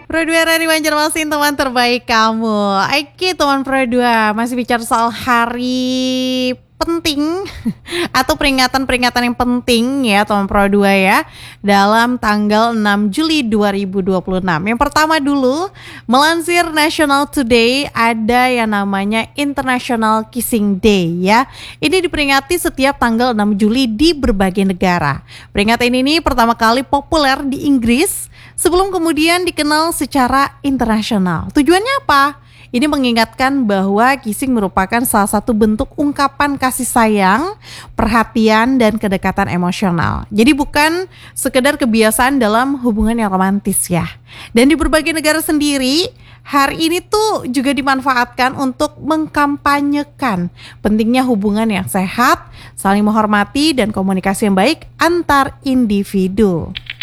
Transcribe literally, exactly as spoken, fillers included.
Pro dua dari Banjarmasin, teman terbaik kamu. Oke teman Pro dua, masih bicara soal hari penting atau peringatan-peringatan yang penting ya teman Pro dua ya, dalam tanggal enam Juli dua ribu dua puluh enam. Yang pertama dulu, melansir National Today, ada yang namanya International Kissing Day ya. Ini diperingati setiap tanggal enam Juli di berbagai negara. Peringatan ini pertama kali populer di Inggris sebelum kemudian dikenal secara internasional. Tujuannya apa? Ini mengingatkan bahwa kissing merupakan salah satu bentuk ungkapan kasih sayang, perhatian, dan kedekatan emosional. Jadi bukan sekedar kebiasaan dalam hubungan yang romantis ya. Dan di berbagai negara sendiri, hari ini tuh juga dimanfaatkan untuk mengkampanyekan pentingnya hubungan yang sehat, saling menghormati, dan komunikasi yang baik antar individu.